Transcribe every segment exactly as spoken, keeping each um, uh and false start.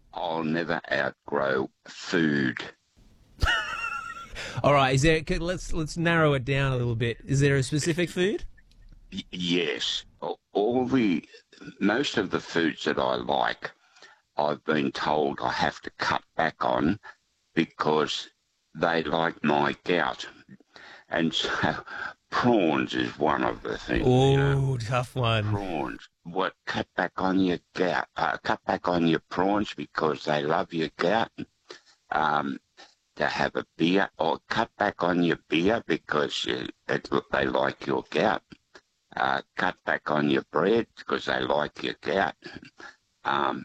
I'll never outgrow food. All right, is there? Let's let's narrow it down a little bit. Is there a specific food? Y- yes, all the most of the foods that I like, I've been told I have to cut back on because they like my gout, and so prawns is one of the things. Oh, you know. tough one. Prawns. What? Cut back on your gout. Uh, cut back on your prawns because they love your gout. Um, to have a beer, or cut back on your beer because you, it, they like your gout. Uh, cut back on your bread because they like your gout. Um,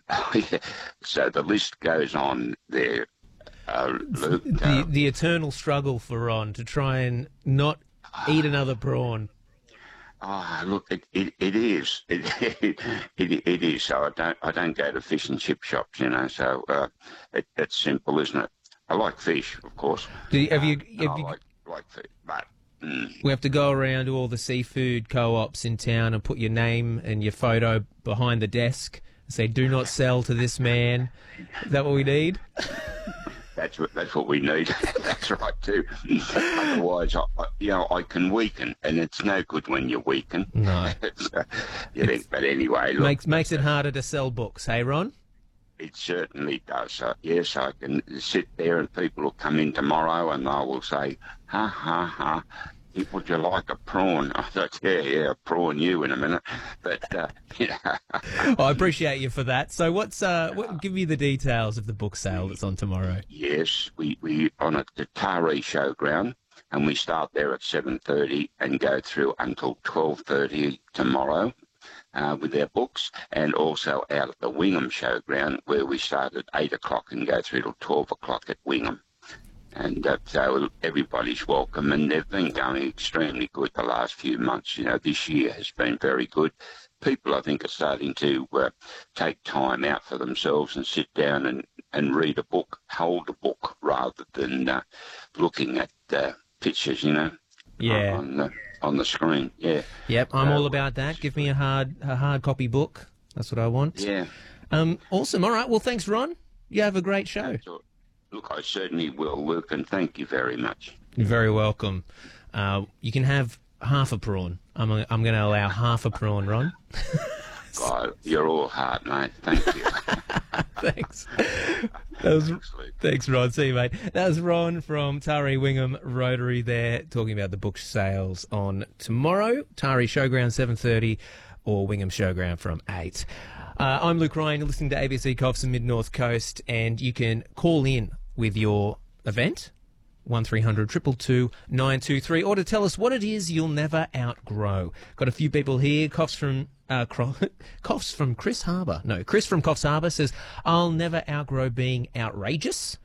so the list goes on there, uh, Luke. The, Uh, the eternal struggle for Ron to try and not eat another prawn. Oh, look, it, it, it is. It, it, it, it is. So I don't I don't go to fish and chip shops, you know, so uh, it, it's simple, isn't it? I like fish, of course. Do you, have you? Um, Have I you like, like fish, but... Mm. we have to go around to all the seafood co-ops in town and put your name and your photo behind the desk and say, "Do not sell to this man." Is that what we need? That's what that's what we need. That's right too. Otherwise, I, I, you know, I can weaken, and it's no good when you weaken. No. uh, you think, but anyway, look, Makes makes it harder to sell books, hey Ron? it certainly does. Uh, yes, I can sit there, and people will come in tomorrow, and they will say, "Ha ha ha." Would you like a prawn? I thought, yeah, yeah, a prawn you in a minute. But, uh, you know. I appreciate you for that. So what's, uh, what, give me the details of the book sale that's on tomorrow. Yes, we, we on at the Taree Showground, and we start there at seven thirty and go through until twelve thirty tomorrow uh, with our books, and also out at the Wingham Showground where we start at eight o'clock and go through till twelve o'clock at Wingham. And uh, so everybody's welcome, and they've been going extremely good the last few months. You know, this year has been very good. People, I think, are starting to uh, take time out for themselves and sit down and, and read a book, hold a book, rather than uh, looking at uh, pictures, you know, Yeah. on the, on the screen. Yeah. Yep, I'm Uh, all about that. Give me a hard a hard copy book. That's what I want. Yeah. Um, awesome. All right. Well, thanks, Ron. You have a great show. So, look, I certainly will, Luke, and thank you very much. You're very welcome. Uh, you can have half a prawn. I'm I'm going to allow half a prawn, Ron. God, you're all heart, mate. Thank you. Thanks. That was, Thanks, Luke. thanks, Ron. See you, mate. That was Ron from Taree Wingham Rotary there, talking about the book sales on tomorrow. Taree Showground, seven thirty, or Wingham Showground from eight. Uh, I'm Luke Ryan. You're listening to A B C Coffs and Mid-North Coast, and you can call in with your event, one three hundred two two two nine two three, or to tell us what it is you'll never outgrow. Got a few people here. Coughs from uh, Cro- Coughs from Chris Harbour. No, Chris from Coffs Harbour says, "I'll never outgrow being outrageous."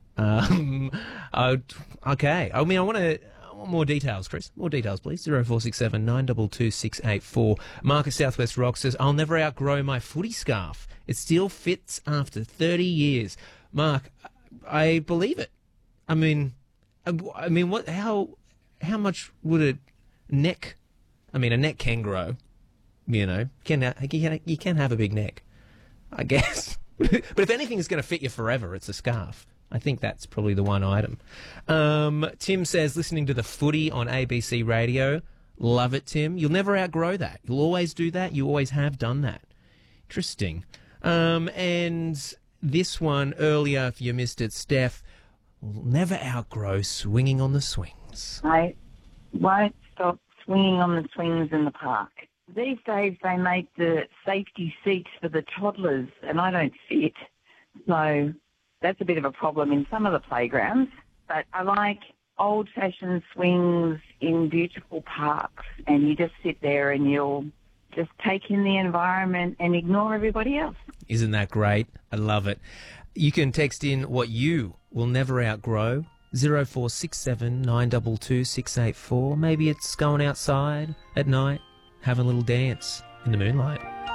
Um, uh, okay. I mean, I want to. More details, Chris. More details, please. zero four six seven nine two two six eight four. Marcus Southwest Rock says, "I'll never outgrow my footy scarf. It still fits after thirty years." Mark, I believe it. I mean, I mean, what? How? How much would a neck? I mean, a neck can grow. You know, can you can you can have a big neck, I guess. But if anything is going to fit you forever, it's a scarf. I think that's probably the one item. Um, Tim says, listening to the footy on A B C Radio. Love it, Tim. You'll never outgrow that. You'll always do that. You always have done that. Interesting. Um, and this one earlier, if you missed it, Steph, will never outgrow swinging on the swings. I won't stop swinging on the swings in the park. These days they make the safety seats for the toddlers, and I don't fit. So that's a bit of a problem in some of the playgrounds. But I like old-fashioned swings in beautiful parks, and you just sit there and you'll just take in the environment and ignore everybody else. Isn't that great? I love it. You can text in what you will never outgrow. zero four six seven nine two two six eight four. Maybe it's going outside at night, having a little dance in the moonlight.